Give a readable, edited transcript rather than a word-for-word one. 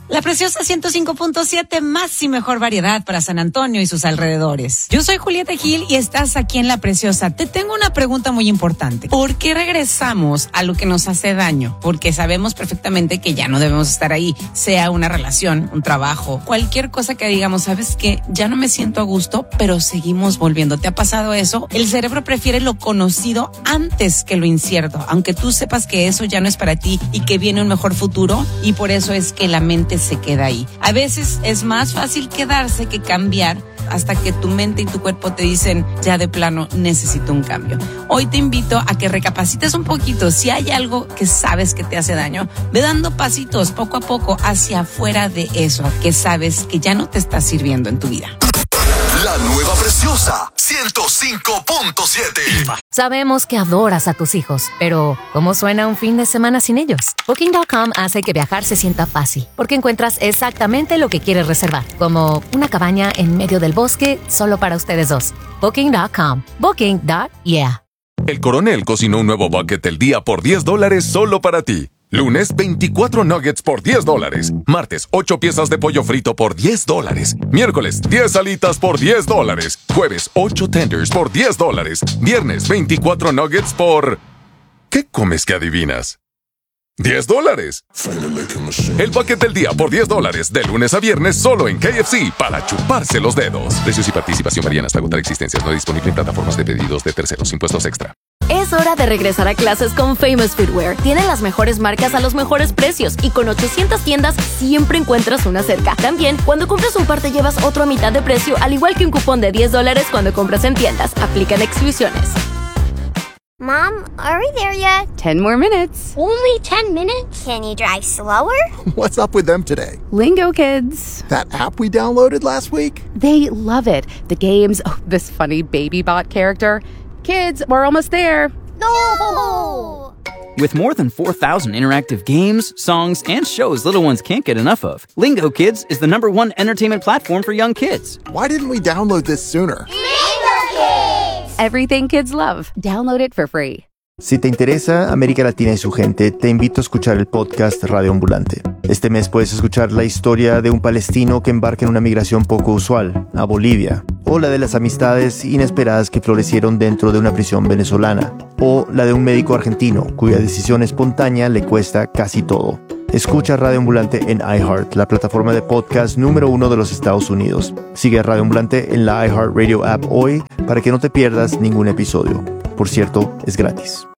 La Preciosa 105.7, más y mejor variedad para San Antonio y sus alrededores. Yo soy Julieta Gil y estás aquí en La Preciosa. Te tengo una pregunta muy importante. ¿Por qué regresamos a lo que nos hace daño? Porque sabemos perfectamente que ya no debemos estar ahí, sea una relación, un trabajo, cualquier cosa que digamos, ¿sabes qué? Ya no me siento a gusto, pero seguimos volviendo. ¿Te ha pasado eso? El cerebro prefiere lo conocido antes que lo incierto, aunque tú sepas que eso ya no es para ti y que viene un mejor futuro, y por eso es que la mente se queda ahí. A veces es más fácil quedarse que cambiar, hasta que tu mente y tu cuerpo te dicen, ya de plano necesito un cambio. Hoy te invito a que recapacites un poquito. Si hay algo que sabes que te hace daño, ve dando pasitos poco a poco hacia afuera de eso que sabes que ya no te está sirviendo en tu vida. La nueva Preciosa 105.7. Sabemos que adoras a tus hijos, pero ¿cómo suena un fin de semana sin ellos? Booking.com hace que viajar se sienta fácil, porque encuentras exactamente lo que quieres reservar, como una cabaña en medio del bosque solo para ustedes dos. Booking.com. Booking.yeah. El Coronel cocinó un nuevo bucket del día por $10 solo para ti. Lunes, 24 nuggets por $10. Martes, 8 piezas de pollo frito por $10. Miércoles, 10 alitas por $10. Jueves, 8 tenders por $10. Viernes, 24 nuggets por... ¿Qué comes que adivinas? $10. El bucket del día por $10, de lunes a viernes solo en KFC, para chuparse los dedos. Precios y participación varían hasta agotar existencias. No disponible en plataformas de pedidos de terceros. Impuestos extra. Es hora de regresar a clases con Famous Footwear. Tienen las mejores marcas a los mejores precios y con 800 tiendas siempre encuentras una cerca. También, cuando compras un par te llevas otro a mitad de precio, al igual que un cupón de $10 cuando compras en tiendas. Aplican exclusiones. Mom, are we there yet? 10 more minutes. Only 10 minutes? Can you drive slower? What's up with them today? Lingo Kids. That app we downloaded last week? They love it. The games, this funny baby bot character. Kids, we're almost there. No! With more than 4,000 interactive games, songs, and shows little ones can't get enough of, Lingo Kids is the #1 entertainment platform for young kids. Why didn't we download this sooner? Lingo Kids! Everything kids love. Download it for free. Si te interesa América Latina y su gente, te invito a escuchar el podcast Radio Ambulante. Este mes puedes escuchar la historia de un palestino que embarca en una migración poco usual, a Bolivia, o la de las amistades inesperadas que florecieron dentro de una prisión venezolana, o la de un médico argentino cuya decisión espontánea le cuesta casi todo. Escucha Radio Ambulante en iHeart, la plataforma de podcast número 1 de los Estados Unidos. Sigue a Radio Ambulante en la iHeart Radio app hoy para que no te pierdas ningún episodio. Por cierto, es gratis.